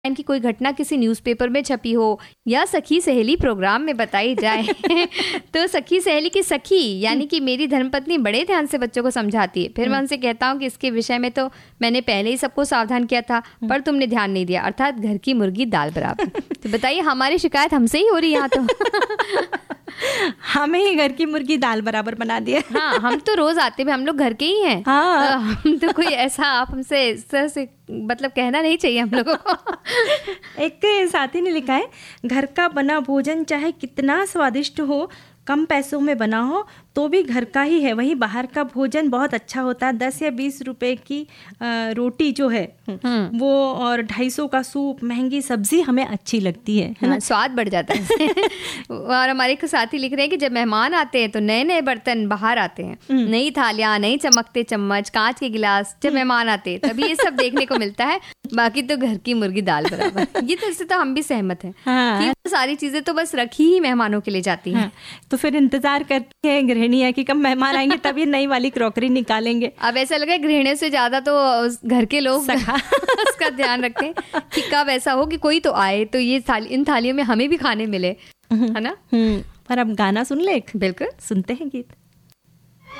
की कोई घटना किसी न्यूज़पेपर में छपी हो या सखी सहेली प्रोग्राम में बताई जाए तो सखी सहेली की सखी यानी कि मेरी धर्मपत्नी बड़े ध्यान से बच्चों को समझाती है। फिर मैं उनसे कहता हूँ कि इसके विषय में तो मैंने पहले ही सबको सावधान किया था, पर तुमने ध्यान नहीं दिया, अर्थात घर की मुर्गी दाल बराबर। तो बताइए, हमारी शिकायत हमसे ही हो रही है यहाँ तो। हमें ही घर की मुर्गी दाल बराबर बना दिया। हाँ, हम तो रोज आते हैं, हम लोग घर के ही हैं। हाँ। हम तो कोई ऐसा आप हमसे इस तरह से मतलब कहना नहीं चाहिए हम लोगों को। एक साथी ने लिखा है, घर का बना भोजन चाहे कितना स्वादिष्ट हो, कम पैसों में बना हो तो भी घर का ही है। वहीं बाहर का भोजन बहुत अच्छा होता है। 10 या 20 रुपए की रोटी जो है वो और 250 का सूप, महंगी सब्जी हमें अच्छी लगती है ना, स्वाद बढ़ जाता है। और हमारे एक साथी लिख रहे हैं कि जब मेहमान आते हैं तो नए नए बर्तन बाहर आते हैं, नई थालियां, नई चमकते चम्मच, कांच के गिलास। जब मेहमान आते हैं तभी ये सब देखने को मिलता है, बाकी तो घर की मुर्गी दाल बराबर। ये तो इससे तो हम भी सहमत हैं कि सारी चीजें तो बस रखी ही मेहमानों के लिए जाती हैं। तो फिर इंतजार करती है गृहिणियां कि कब मेहमान आएंगे तभी नई वाली क्रॉकरी निकालेंगे। अब ऐसा लगा गृहिणियों से ज्यादा तो घर के लोग उसका ध्यान रखते हैं कि कब ऐसा हो कि कोई तो आए तो ये इन थालियों में हमें भी खाने मिले, है ना। पर अब गाना सुन ले। बिल्कुल, सुनते हैं गीत।